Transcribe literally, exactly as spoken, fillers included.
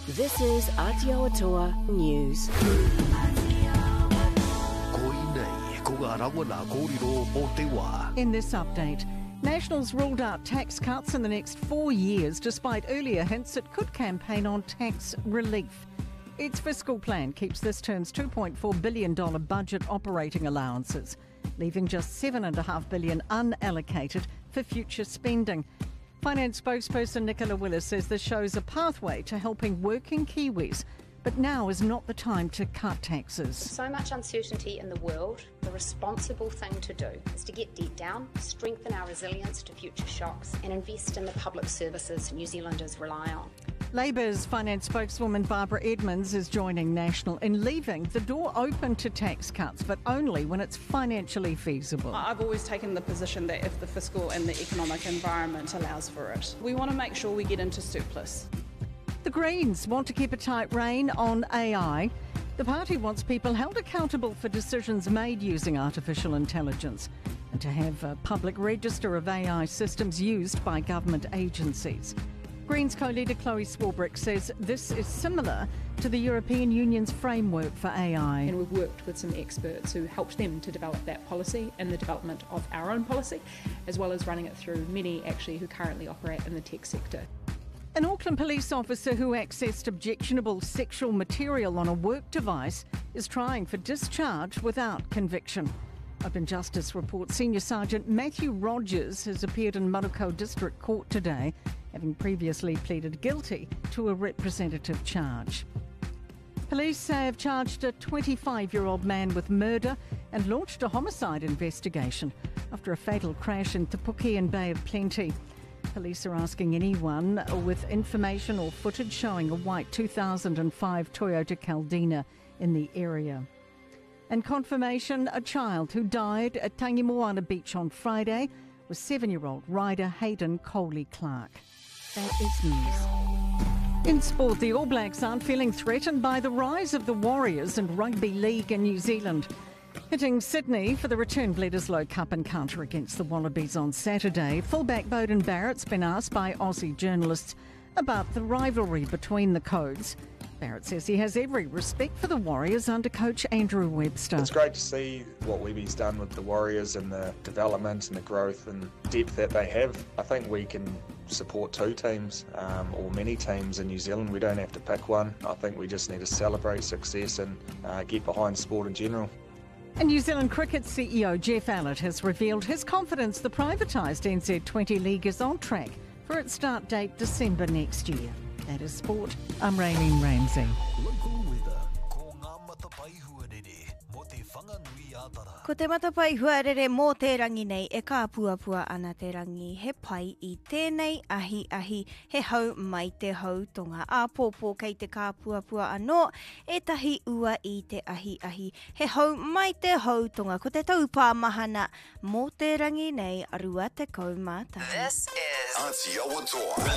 This is Aotearoa News. In this update, Nationals ruled out tax cuts in the next four years despite earlier hints it could campaign on tax relief. Its fiscal plan keeps this term's two point four billion dollars budget operating allowances, leaving just seven point five billion dollars unallocated for future spending. Finance spokesperson Nicola Willis says this shows a pathway to helping working Kiwis, but now is not the time to cut taxes. So much uncertainty in the world, the responsible thing to do is to get debt down, strengthen our resilience to future shocks and invest in the public services New Zealanders rely on. Labour's finance spokeswoman Barbara Edmonds is joining National in leaving the door open to tax cuts, but only when it's financially feasible. I've always taken the position that if the fiscal and the economic environment allows for it, we want to make sure we get into surplus. The Greens want to keep a tight rein on A I. The party wants people held accountable for decisions made using artificial intelligence and to have a public register of A I systems used by government agencies. Greens co-leader Chloe Swarbrick says this is similar to the European Union's framework for A I. And we've worked with some experts who helped them to develop that policy and the development of our own policy, as well as running it through many actually who currently operate in the tech sector. An Auckland police officer who accessed objectionable sexual material on a work device is trying for discharge without conviction. Open Justice reports Senior Sergeant Matthew Rogers has appeared in Manukau District Court today, having previously pleaded guilty to a representative charge. Police have charged a twenty-five-year-old man with murder and launched a homicide investigation after a fatal crash in Te Puke and Bay of Plenty. Police are asking anyone with information or footage showing a white two thousand five Toyota Caldina in the area. And confirmation, a child who died at Tangimoana Beach on Friday was seven-year-old rider Hayden Coley-Clark. That is news. In sport, the All Blacks aren't feeling threatened by the rise of the Warriors and Rugby League in New Zealand. Hitting Sydney for the return Bledisloe Cup encounter against the Wallabies on Saturday, fullback Beauden Barrett's been asked by Aussie journalists about the rivalry between the codes. Barrett says he has every respect for the Warriors under coach Andrew Webster. It's great to see what Webby's done with the Warriors and the development and the growth and depth that they have. I think we can support two teams um, or many teams in New Zealand. We don't have to pick one. I think we just need to celebrate success and uh, get behind sport in general. And New Zealand Cricket C E O Jeff Allett has revealed his confidence the privatised N Z twenty League is on track for its start date December next year. That is sport. I'm Raylene Ramsey. Ko te matapai huarere mō te rangi nei e ka puapua ana te rangi he pai I tēnei ahi ahi he hau mai te hautonga. A pōpō kei te ka puapua anō e tahi ua I te ahi ahi he hau mai te hautonga. Ko te taupā mahana mō te rangi nei arua te kaumata. This is Aotearoa.